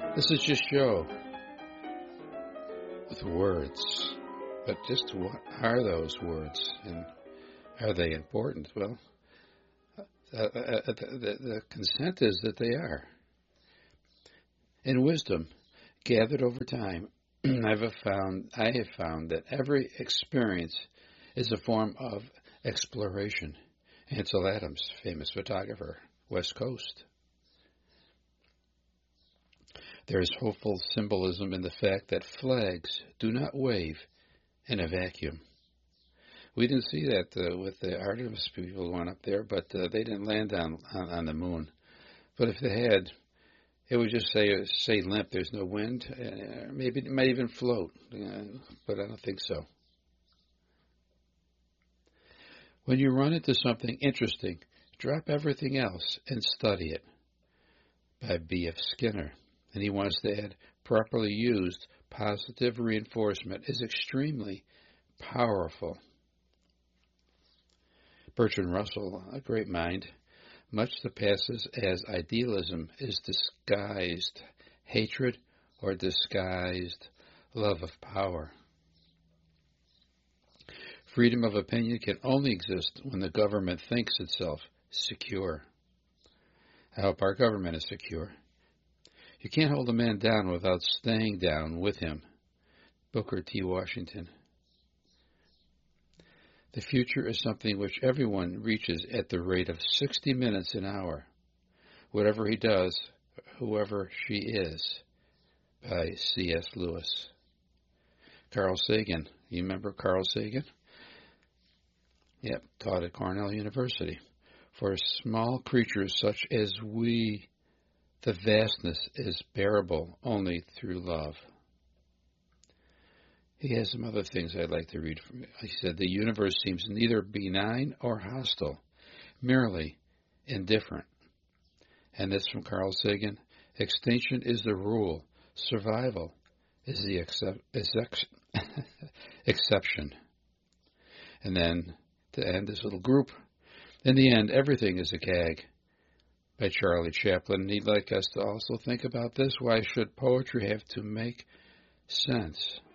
This is just Joe with words. But just what are those words, and are they important? Well, the consent is that they are. In wisdom, gathered over time, I have found that every experience is a form of exploration. Ansel Adams, famous photographer, West Coast. There is hopeful symbolism in the fact that flags do not wave in a vacuum. We didn't see that with the Artemis people who went up there, but they didn't land on the moon. But if they had, it would just say limp. There's no wind. Maybe it might even float, but I don't think so. When you run into something interesting, drop everything else and study it. By B.F. Skinner. And he wants to add, properly used, positive reinforcement is extremely powerful. Bertrand Russell, a great mind, much that passes as idealism is disguised hatred or disguised love of power. Freedom of opinion can only exist when the government thinks itself secure. I hope our government is secure. You can't hold a man down without staying down with him. Booker T. Washington. The future is something which everyone reaches at the rate of 60 minutes an hour. Whatever he does, whoever she is. By C.S. Lewis. Carl Sagan. You remember Carl Sagan? Yep, taught at Cornell University. For small creatures such as we, the vastness is bearable only through love. He has some other things I'd like to read from him. He said, the universe seems neither benign or hostile, merely indifferent. And this from Carl Sagan, extinction is the rule, survival is the exception. And then, to end this little group, in the end, everything is a gag. By Charlie Chaplin. And he'd like us to also think about this. Why should poetry have to make sense?